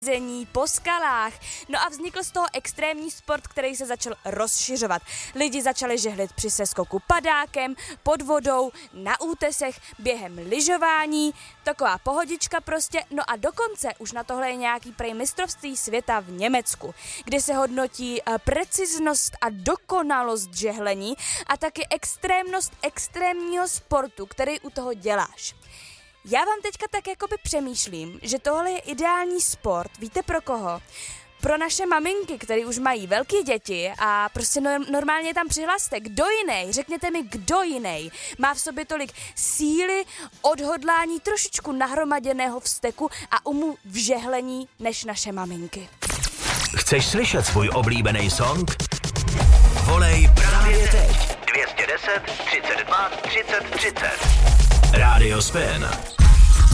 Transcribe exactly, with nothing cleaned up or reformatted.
jezení po skalách. No a vznikl z toho extrémní sport, který se začal rozšiřovat. Lidi začali žehlit při seskoku padákem, pod vodou, na útesech, během lyžování, taková pohodička prostě. No a dokonce už na tohle je nějaký prej mistrovství světa v Německu, kde se hodnotí preciznost a dokonalost žehlení a taky extrémnost extrémního sportu, který u toho děláš. Já vám teďka tak jakoby přemýšlím, že tohle je ideální sport, víte pro koho? Pro naše maminky, které už mají velké děti a prostě no, normálně tam přihlaste, kdo jiný, řekněte mi, kdo jiný má v sobě tolik síly, odhodlání, trošičku nahromaděného vzteku a umu v žehlení než naše maminky. Chceš slyšet svůj oblíbený song? Volej právě teď. dvě stě deset, třicet dva, třicet třicet. Rádio Spin.